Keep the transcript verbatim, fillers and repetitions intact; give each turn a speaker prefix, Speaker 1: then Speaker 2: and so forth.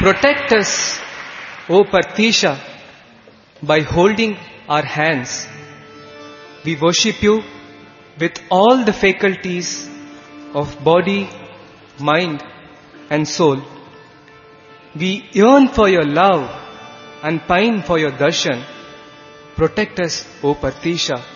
Speaker 1: Protect us, O Partheesha, by holding our hands. We worship you with all the faculties of body, mind and soul. We yearn for your love and pine for your darshan. Protect us, O Partheesha.